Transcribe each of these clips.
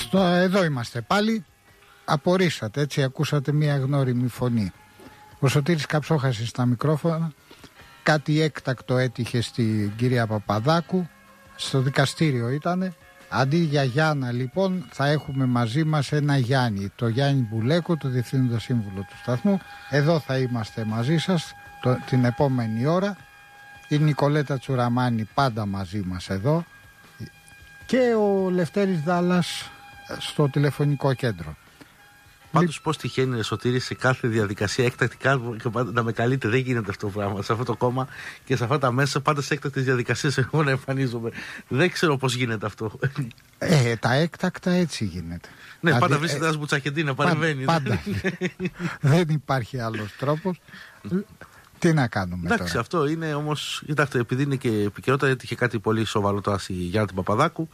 Εδώ είμαστε πάλι. Απορρίσατε, έτσι, ακούσατε μια γνώριμη φωνή. Ο Σωτήρης Καψόχας στα μικρόφωνα. Κάτι έκτακτο έτυχε στην κυρία Παπαδάκου. Στο δικαστήριο ήτανε. Αντί για Γιάννα, λοιπόν, θα έχουμε μαζί μας ένα Γιάννη. Το Γιάννη Μπουλέκο, το Διευθύνοντα Σύμβουλο του σταθμού. Εδώ θα είμαστε μαζί σας την επόμενη ώρα. Η Νικολέτα Τσουραμάνη πάντα μαζί μας εδώ. Και ο Λευτέρης Δάλλας στο τηλεφωνικό κέντρο. Πάντως πώς τυχαίνει, Σωτήρη, σε κάθε διαδικασία έκτακτικά να με καλείτε? Δεν γίνεται αυτό το πράγμα. Σε αυτό το κόμμα και σε αυτά τα μέσα, πάντα σε έκτακτες διαδικασίες εγώ να εμφανίζομαι. Δεν ξέρω πώς γίνεται αυτό. Τα έκτακτα έτσι γίνεται. Ναι, πάντα βρίσκεται ένας μπουτσακεντή να παρεμβαίνει. Πάντα. Δεν υπάρχει άλλος τρόπος. Τι να κάνουμε τώρα. Εντάξει, αυτό είναι όμως. Κοιτάξτε, επειδή είναι και επικαιρότητα, γιατί είχε κάτι πολύ σοβαρό τώρα στη Γιάννα την Παπαδάκου.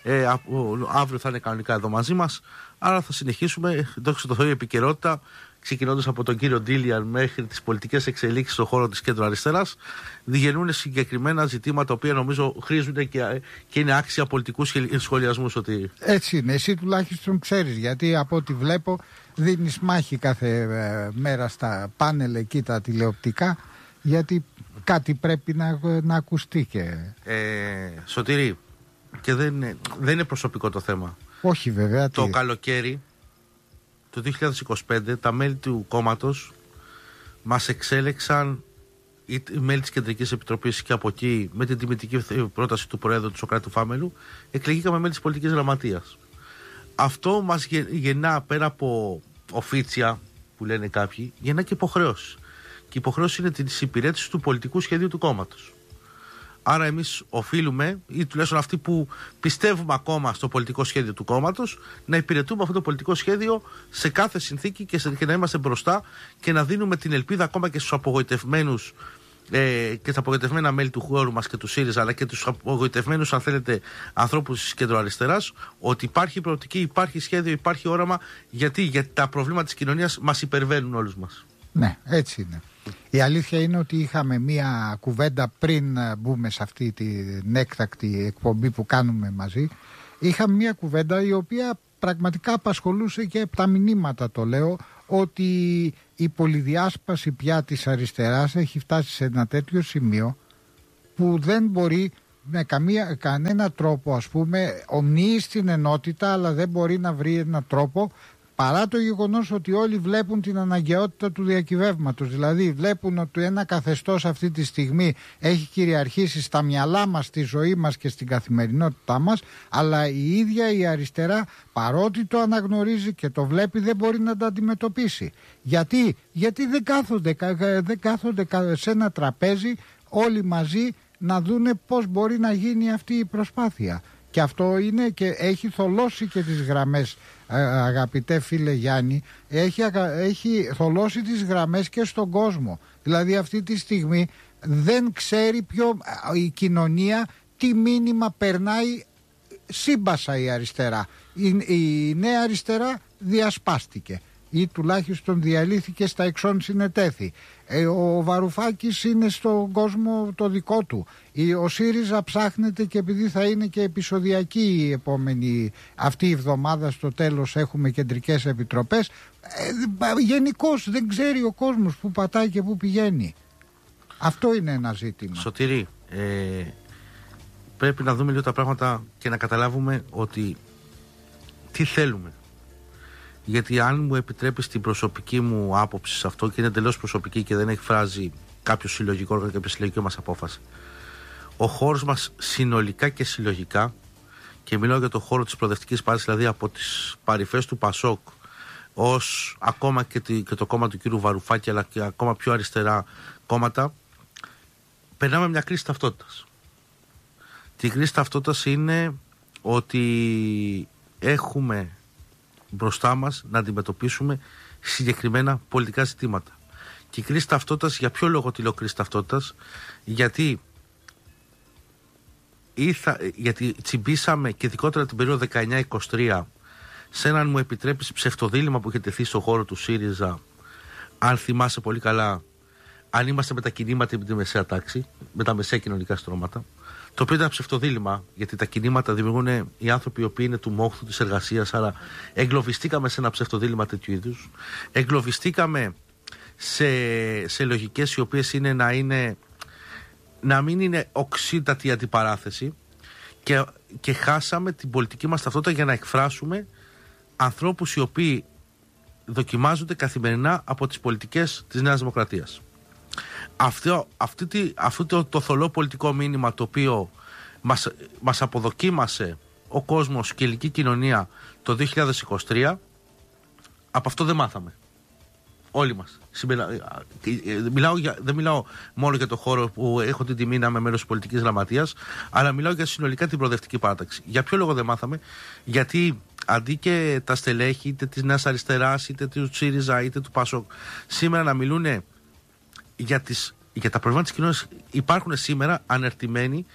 Αύριο θα είναι κανονικά εδώ μαζί μας. Άρα θα συνεχίσουμε. Δόξα τω Θεώ, η επικαιρότητα, ξεκινώντας από τον κύριο Ντίλιαν μέχρι τις πολιτικές εξελίξεις στον χώρο της κέντρου αριστεράς, διγενούν συγκεκριμένα ζητήματα, τα οποία νομίζω χρήζουν και είναι άξια πολιτικού σχολιασμού. Ότι... Έτσι είναι. Εσύ τουλάχιστον ξέρεις, γιατί από ό,τι βλέπω δίνεις μάχη κάθε μέρα στα πάνελ εκεί τα τηλεοπτικά, γιατί κάτι πρέπει να ακουστεί και... Σωτήρη, και δεν είναι προσωπικό το θέμα. Όχι βέβαια. Το καλοκαίρι του 2025 τα μέλη του κόμματος μας εξέλεξαν, οι μέλη της Κεντρικής Επιτροπής, και από εκεί με την τιμητική πρόταση του Προέδρου του Σωκράτη Φάμελου εκλεγήκαμε μέλη της Πολιτικής Γραμματείας. Αυτό μας γεννά, πέρα από οφίτσια που λένε κάποιοι, γεννά και υποχρεώσεις. Και η υποχρέωση είναι της υπηρέτησης του πολιτικού σχεδίου του κόμματος. Άρα εμείς οφείλουμε, ή τουλάχιστον αυτοί που πιστεύουμε ακόμα στο πολιτικό σχέδιο του κόμματος, να υπηρετούμε αυτό το πολιτικό σχέδιο σε κάθε συνθήκη και να είμαστε μπροστά και να δίνουμε την ελπίδα ακόμα και στους απογοητευμένους και τα απογοητευμένα μέλη του χώρου μας και του ΣΥΡΙΖΑ, αλλά και τους απογοητευμένους, αν θέλετε, ανθρώπους της κεντροαριστεράς, ότι υπάρχει προοπτική, υπάρχει σχέδιο, υπάρχει όραμα, γιατί τα προβλήματα της κοινωνίας μας υπερβαίνουν όλους μας. Ναι, έτσι είναι. Η αλήθεια είναι ότι είχαμε μία κουβέντα πριν μπούμε σε αυτή την έκτακτη εκπομπή που κάνουμε μαζί. Είχαμε μία κουβέντα η οποία πραγματικά απασχολούσε και από τα μηνύματα, το λέω, ότι η πολυδιάσπαση πια της αριστεράς έχει φτάσει σε ένα τέτοιο σημείο που δεν μπορεί με κανένα τρόπο, ας πούμε, ομνύει στην ενότητα, αλλά δεν μπορεί να βρει έναν τρόπο, παρά το γεγονός ότι όλοι βλέπουν την αναγκαιότητα του διακυβεύματος. Δηλαδή βλέπουν ότι ένα καθεστώς αυτή τη στιγμή έχει κυριαρχήσει στα μυαλά μας, στη ζωή μας και στην καθημερινότητά μας, αλλά η ίδια η αριστερά, παρότι το αναγνωρίζει και το βλέπει, δεν μπορεί να το αντιμετωπίσει. Γιατί δεν κάθονται σε ένα τραπέζι όλοι μαζί να δούνε πώς μπορεί να γίνει αυτή η προσπάθεια. Και αυτό είναι και έχει θολώσει και τις γραμμές, αγαπητέ φίλε Γιάννη, έχει θολώσει τις γραμμές και στον κόσμο. Δηλαδή αυτή τη στιγμή δεν ξέρει η κοινωνία τι μήνυμα περνάει. Σύμπασα η αριστερά. Η νέα αριστερά διασπάστηκε ή τουλάχιστον διαλύθηκε στα εξών συνετέθη. Ο Βαρουφάκης είναι στον κόσμο το δικό του. Ο ΣΥΡΙΖΑ ψάχνεται, και επειδή θα είναι και επεισοδιακή η επόμενη αυτή η εβδομάδα, στο τέλος έχουμε κεντρικές επιτροπές, γενικώς δεν ξέρει ο κόσμος που πατάει και που πηγαίνει. Αυτό είναι ένα ζήτημα. Σωτήρη, πρέπει να δούμε λίγο τα πράγματα και να καταλάβουμε ότι τι θέλουμε. Γιατί αν μου επιτρέπεις την προσωπική μου άποψη σε αυτό, και είναι εντελώς προσωπική και δεν εκφράζει κάποιο συλλογικό όργανο, κάποια συλλογική μας απόφαση, ο χώρος μας συνολικά και συλλογικά, και μιλάω για το χώρο της προοδευτικής πάρτης, δηλαδή από τις παρυφές του Πασόκ ως ακόμα και το κόμμα του κύριου Βαρουφάκη, αλλά και ακόμα πιο αριστερά κόμματα, περνάμε μια κρίση ταυτότητας. Η κρίση ταυτότητας είναι ότι έχουμε μπροστά μας να αντιμετωπίσουμε συγκεκριμένα πολιτικά ζητήματα. Και η κρίση ταυτότητας, για ποιο λόγο τη λέω κρίση ταυτότητας? Γιατί τσιμπήσαμε, και ειδικότερα την περίοδο 19-23, σε έναν, μου επιτρέπεις, ψευτοδίλημμα που είχε τεθεί στον χώρο του ΣΥΡΙΖΑ, αν θυμάσαι πολύ καλά, αν είμαστε με τα κινήματα ή με τη μεσαία τάξη, με τα μεσαία κοινωνικά στρώματα. το οποίο ήταν ψευτοδίλημμα, γιατί τα κινήματα δημιουργούν οι άνθρωποι οι οποίοι είναι του μόχθου της εργασίας, άρα εγκλωβιστήκαμε σε ένα ψευτοδίλημμα τέτοιου είδους. Εγκλωβιστήκαμε σε λογικές οι οποίες είναι να μην είναι οξύτατη η αντιπαράθεση και χάσαμε την πολιτική μας ταυτότητα για να εκφράσουμε ανθρώπους οι οποίοι δοκιμάζονται καθημερινά από τις πολιτικές της Νέας Δημοκρατίας. Αυτό το θολό πολιτικό μήνυμα το οποίο μας αποδοκίμασε ο κόσμος και η ελληνική κοινωνία το 2023, από αυτό δεν μάθαμε. Όλοι μας. Δεν μιλάω μόνο για το χώρο που έχω την τιμή να είμαι μέλος της πολιτικής γραμματείας, αλλά μιλάω για συνολικά την προοδευτική παράταξη. Για ποιο λόγο δεν μάθαμε? Γιατί αντί και τα στελέχη είτε της Νέας Αριστεράς, είτε του ΣΥΡΙΖΑ, είτε του ΠΑΣΟΚ σήμερα να μιλούν για τα προβλήματα της κοινωνίας, υπάρχουν σήμερα ανερτημένοι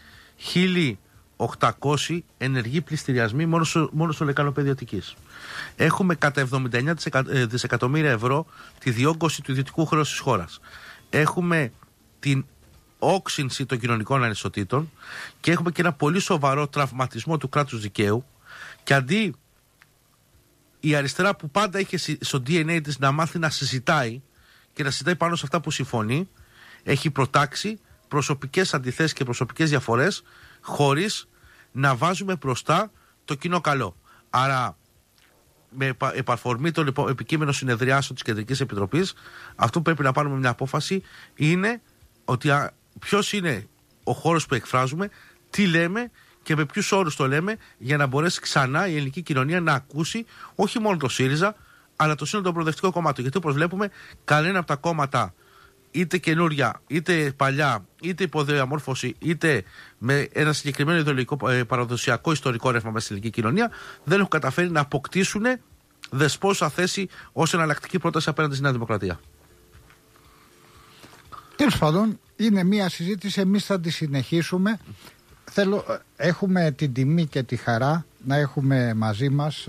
1.800 ενεργοί πληστηριασμοί μόνο στο λεκάνο παιδιωτικής. Έχουμε κατά 79 δισεκατομμύρια ευρώ τη διόγκωση του ιδιωτικού χρέους της χώρας. Έχουμε την όξυνση των κοινωνικών ανισοτήτων και έχουμε και ένα πολύ σοβαρό τραυματισμό του κράτους δικαίου, και αντί η αριστερά που πάντα είχε στο DNA της να μάθει να συζητάει και να συζητάει πάνω σε αυτά που συμφωνεί, έχει προτάξει προσωπικές αντιθέσεις και προσωπικές διαφορές χωρίς να βάζουμε μπροστά το κοινό καλό. Άρα, με επαφορμή των επικείμενων συνεδριάσεων της Κεντρικής Επιτροπής, αυτό που πρέπει να πάρουμε μια απόφαση είναι ότι ποιος είναι ο χώρος που εκφράζουμε, τι λέμε και με ποιους όρους το λέμε, για να μπορέσει ξανά η ελληνική κοινωνία να ακούσει όχι μόνο το ΣΥΡΙΖΑ, αλλά το σύνολο των προοδευτικών κομμάτων. Γιατί όπως βλέπουμε, κανένα από τα κόμματα, είτε καινούρια, είτε παλιά, είτε υποδιαμόρφωση, είτε με ένα συγκεκριμένο ιδεολογικό παραδοσιακό ιστορικό ρεύμα μέσα στην ελληνική κοινωνία, δεν έχουν καταφέρει να αποκτήσουν δεσπόζουσα θέση ως εναλλακτική πρόταση απέναντι στη Νέα Δημοκρατία. Τέλος πάντων, είναι μια συζήτηση, εμείς θα τη συνεχίσουμε. Έχουμε την τιμή και τη χαρά να έχουμε μαζί μας,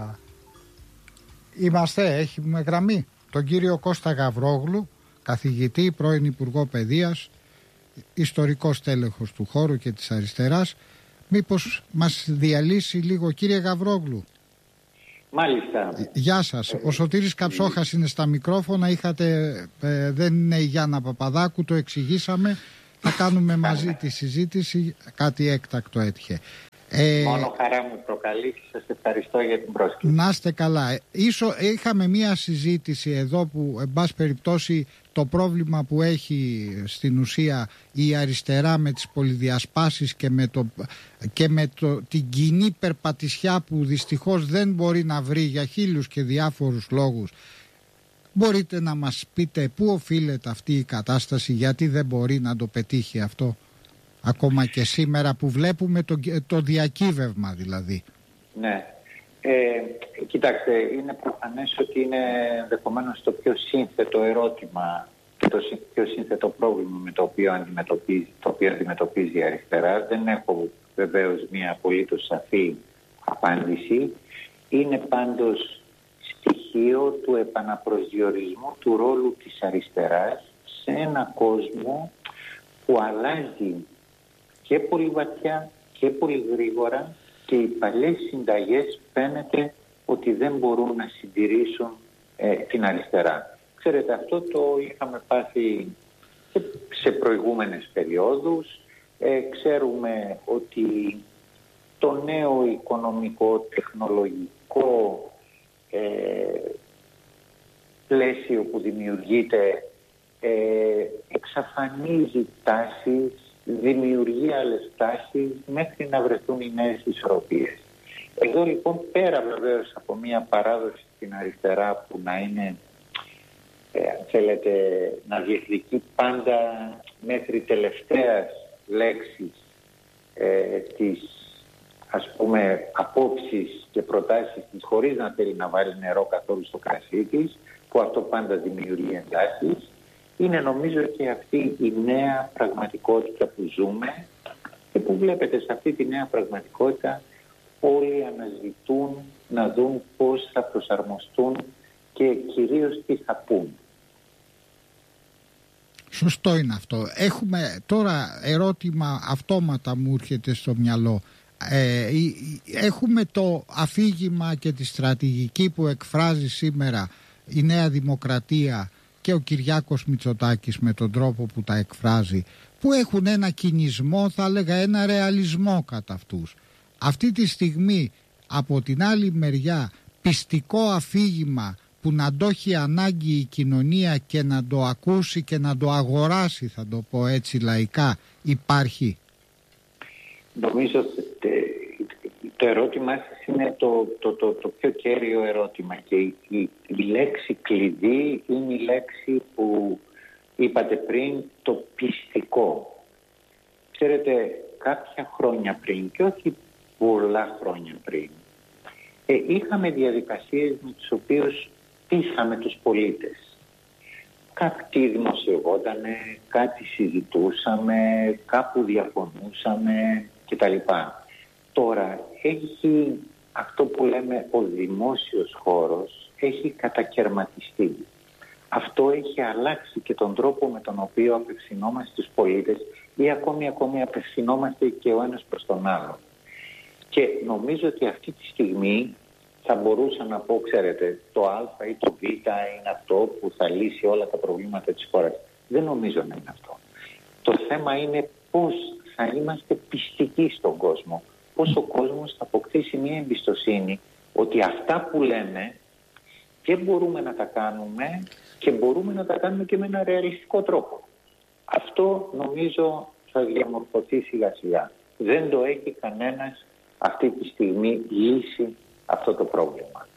έχουμε γραμμή τον κύριο Κώστα Γαβρόγλου, καθηγητή, πρώην Υπουργό Παιδείας, ιστορικός τέλεχος του χώρου και της αριστεράς. Μήπως μας διαλύσει λίγο, κύριε Γαβρόγλου? Μάλιστα. Γεια σας. Ο Σωτήρης Καψόχας είναι στα μικρόφωνα. Δεν είναι η Γιάννα Παπαδάκου, το εξηγήσαμε. Θα κάνουμε μαζί τη συζήτηση, κάτι έκτακτο έτυχε. Μόνο χαρά μου προκαλεί και σας ευχαριστώ για την πρόσκληση. Να είστε καλά. Είχαμε μία συζήτηση εδώ που, εν πάση περιπτώσει, το πρόβλημα που έχει στην ουσία η αριστερά με τις πολυδιασπάσεις και με την κοινή περπατησιά που δυστυχώς δεν μπορεί να βρει για χίλιους και διάφορους λόγους. Μπορείτε να μας πείτε πού οφείλεται αυτή η κατάσταση, γιατί δεν μπορεί να το πετύχει αυτό, ακόμα και σήμερα που βλέπουμε το διακύβευμα δηλαδή? Ναι. Κοιτάξτε, είναι προφανές ότι είναι ενδεχομένως το πιο σύνθετο ερώτημα και το πιο σύνθετο πρόβλημα με το οποίο αντιμετωπίζει η αριστερά. Δεν έχω βεβαίως μια απολύτως σαφή απάντηση. Είναι πάντως στοιχείο του επαναπροσδιορισμού του ρόλου της αριστεράς σε ένα κόσμο που αλλάζει και πολύ βαθιά και πολύ γρήγορα, και οι παλιές συνταγές φαίνεται ότι δεν μπορούν να συντηρήσουν την αριστερά. Ξέρετε, αυτό το είχαμε πάθει και σε προηγούμενες περιόδους. Ξέρουμε ότι το νέο οικονομικό, τεχνολογικό πλαίσιο που δημιουργείται εξαφανίζει τάσεις, δημιουργεί άλλες τάσεις μέχρι να βρεθούν οι νέες ισορροπίες. Εδώ λοιπόν, πέρα βεβαίως από μια παράδοση στην αριστερά που να είναι, αν θέλετε, να διεκδικεί πάντα μέχρι τελευταίας λέξης τις, ας πούμε, απόψεις και προτάσεις της, χωρίς να θέλει να βάλει νερό καθόλου στο κρασί της, που αυτό πάντα δημιουργεί εντάσεις. Είναι νομίζω και αυτή η νέα πραγματικότητα που ζούμε και που βλέπετε σε αυτή τη νέα πραγματικότητα όλοι αναζητούν να δουν πώς θα προσαρμοστούν και κυρίως τι θα πούν. Σωστό είναι αυτό. Έχουμε τώρα ερώτημα αυτόματα μου έρχεται στο μυαλό. Έχουμε το αφήγημα και τη στρατηγική που εκφράζει σήμερα η Νέα Δημοκρατία και ο Κυριάκος Μητσοτάκης με τον τρόπο που τα εκφράζει, που έχουν ένα κινησμό, θα έλεγα ένα ρεαλισμό κατά αυτούς. Αυτή τη στιγμή από την άλλη μεριά πιστικό αφήγημα που να το έχει ανάγκη η κοινωνία και να το ακούσει και να το αγοράσει, θα το πω έτσι λαϊκά, υπάρχει? Νομίζω το ερώτημά σας είναι το πιο κέριο ερώτημα και η λέξη κλειδί είναι η λέξη που είπατε πριν, το πιστικό. Ξέρετε, κάποια χρόνια πριν και όχι πολλά χρόνια πριν, είχαμε διαδικασίες με τις οποίες πείσαμε τους πολίτες. Κάτι δημοσιευότανε, κάτι συζητούσαμε, κάπου διαφωνούσαμε κτλ. Τώρα έχει αυτό που λέμε ο δημόσιος χώρος, έχει κατακερματιστεί. Αυτό έχει αλλάξει και τον τρόπο με τον οποίο απευθυνόμαστε στους πολίτες ή ακόμη απευθυνόμαστε και ο ένας προς τον άλλο. Και νομίζω ότι αυτή τη στιγμή θα μπορούσα να πω, ξέρετε, το Α ή το Β είναι αυτό που θα λύσει όλα τα προβλήματα της χώρας. Δεν νομίζω να είναι αυτό. Το θέμα είναι πώς θα είμαστε πιστικοί στον κόσμο. Πώς ο κόσμος θα αποκτήσει μια εμπιστοσύνη ότι αυτά που λέμε και μπορούμε να τα κάνουμε και μπορούμε να τα κάνουμε και με ένα ρεαλιστικό τρόπο. Αυτό νομίζω θα διαμορφωθεί σιγά σιγά. Δεν το έχει κανένας αυτή τη στιγμή λύσει αυτό το πρόβλημα.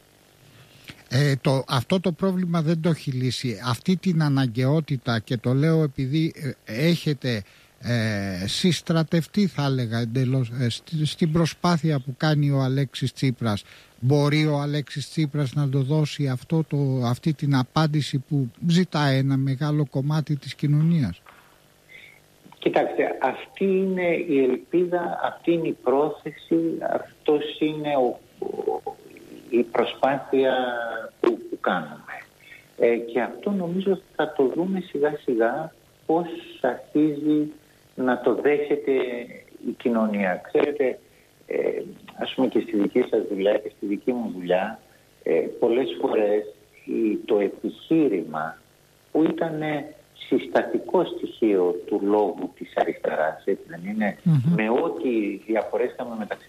Αυτό το πρόβλημα δεν το έχει λύσει. Αυτή την αναγκαιότητα, και το λέω επειδή έχετε συστρατευτεί, θα έλεγα εντελώς, στην προσπάθεια που κάνει ο Αλέξης Τσίπρας, μπορεί ο Αλέξης Τσίπρας να το δώσει αυτή την απάντηση που ζητάει ένα μεγάλο κομμάτι της κοινωνίας? Κοιτάξτε, αυτή είναι η ελπίδα, αυτή είναι η πρόθεση, αυτός είναι η προσπάθεια που κάνουμε. Και αυτό νομίζω θα το δούμε σιγά σιγά πώς αρχίζει να το δέχεται η κοινωνία. Ξέρετε, ας πούμε και στη δική σας δουλειά και στη δική μου δουλειά, πολλές φορές το επιχείρημα που ήταν συστατικό στοιχείο του λόγου της αριστεράς, έτσι δεν είναι, με ό,τι διαφορές είχαμε μεταξύ